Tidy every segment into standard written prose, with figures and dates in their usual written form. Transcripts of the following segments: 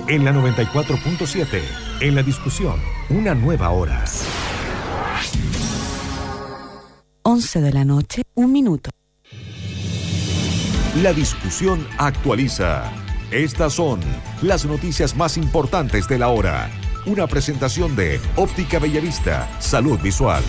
En la 94.7, en la discusión, una nueva hora. 11 de la noche, 1 minuto. La discusión actualiza. Estas son las noticias más importantes de la hora. Una presentación de Óptica Bellavista, Salud Visual.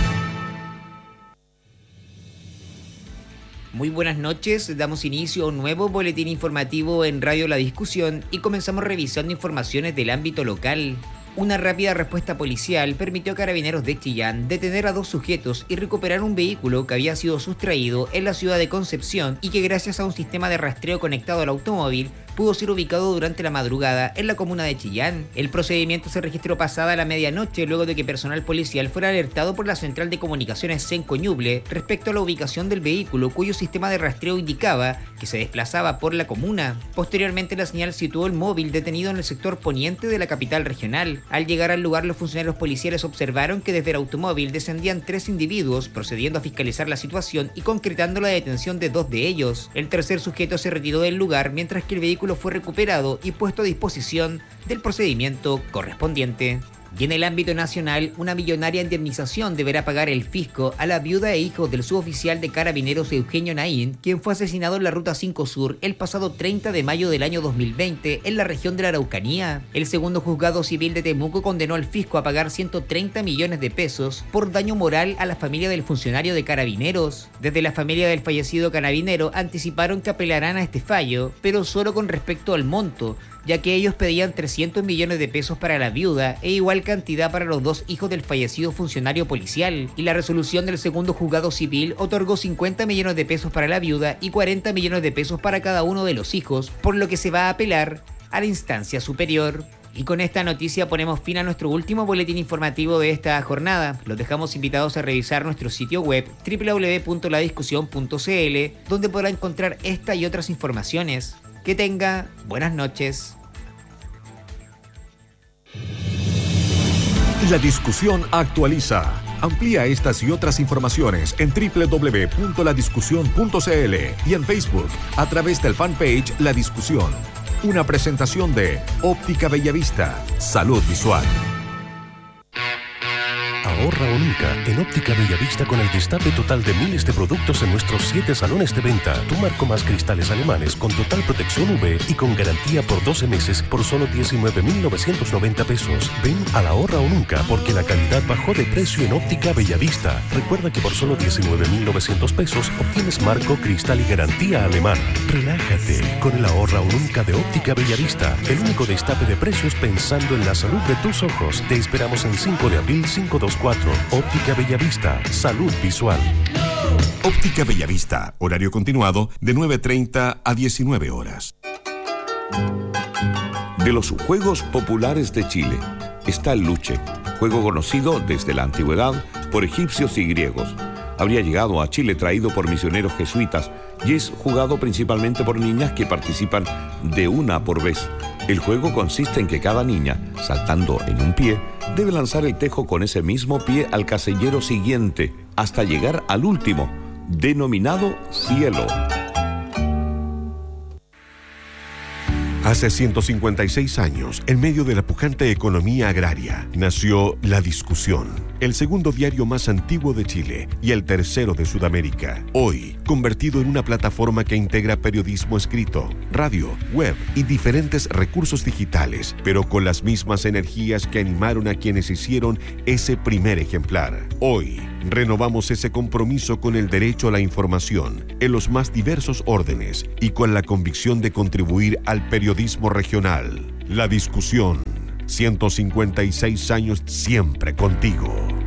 Muy buenas noches, damos inicio a un nuevo boletín informativo en Radio La Discusión y comenzamos revisando informaciones del ámbito local. Una rápida respuesta policial permitió a Carabineros de Chillán detener a 2 sujetos y recuperar un vehículo que había sido sustraído en la ciudad de Concepción y que gracias a un sistema de rastreo conectado al automóvil pudo ser ubicado durante la madrugada en la comuna de Chillán. El procedimiento se registró pasada la medianoche luego de que personal policial fuera alertado por la central de comunicaciones Senco Ñuble respecto a la ubicación del vehículo cuyo sistema de rastreo indicaba que se desplazaba por la comuna. Posteriormente la señal situó el móvil detenido en el sector poniente de la capital regional. Al llegar al lugar los funcionarios policiales observaron que desde el automóvil descendían 3 individuos procediendo a fiscalizar la situación y concretando la detención de 2 de ellos. El tercer sujeto se retiró del lugar mientras que el vehículo fue recuperado y puesto a disposición del procedimiento correspondiente. Y en el ámbito nacional, una millonaria indemnización deberá pagar el fisco a la viuda e hijo del suboficial de Carabineros Eugenio Naín, quien fue asesinado en la Ruta 5 Sur el pasado 30 de mayo del año 2020 en la región de la Araucanía. El segundo juzgado civil de Temuco condenó al fisco a pagar 130 millones de pesos por daño moral a la familia del funcionario de Carabineros. Desde la familia del fallecido carabinero anticiparon que apelarán a este fallo, pero solo con respecto al monto, ya que ellos pedían 300 millones de pesos para la viuda e igual cantidad para los 2 hijos del fallecido funcionario policial, y la resolución del segundo juzgado civil otorgó 50 millones de pesos para la viuda y 40 millones de pesos para cada uno de los hijos, por lo que se va a apelar a la instancia superior. Y con esta noticia ponemos fin a nuestro último boletín informativo de esta jornada. Los dejamos invitados a revisar nuestro sitio web www.ladiscusión.cl, donde podrá encontrar esta y otras informaciones. Que tenga buenas noches. La discusión actualiza. Amplía estas y otras informaciones en www.ladiscusión.cl y en Facebook a través del fanpage La Discusión. Una presentación de Óptica Bellavista, Salud Visual. Ahorra o nunca en Óptica Bellavista con el destape total de miles de productos en nuestros 7 salones de venta. Tu marco más cristales alemanes con total protección UV y con garantía por 12 meses por solo 19.990 pesos. Ven al Ahorra o nunca porque la calidad bajó de precio en Óptica Bellavista. Recuerda que por solo 19.900 pesos obtienes marco, cristal y garantía alemán. Relájate con el Ahorra o nunca de Óptica Bellavista. El único destape de precios pensando en la salud de tus ojos. Te esperamos en 5 de abril 524. Óptica Bellavista, Salud Visual. Óptica Bellavista, horario continuado de 9:30 a 19 horas. De los juegos populares de Chile está el luche, juego conocido desde la antigüedad por egipcios y griegos. Habría llegado a Chile traído por misioneros jesuitas y es jugado principalmente por niñas que participan de una por vez. El juego consiste en que cada niña, saltando en un pie, debe lanzar el tejo con ese mismo pie al casillero siguiente, hasta llegar al último, denominado cielo. Hace 156 años, en medio de la pujante economía agraria, nació La Discusión, el segundo diario más antiguo de Chile y el tercero de Sudamérica. Hoy, convertido en una plataforma que integra periodismo escrito, radio, web y diferentes recursos digitales, pero con las mismas energías que animaron a quienes hicieron ese primer ejemplar. Hoy, renovamos ese compromiso con el derecho a la información en los más diversos órdenes y con la convicción de contribuir al periodismo regional. La Discusión, 156 años siempre contigo.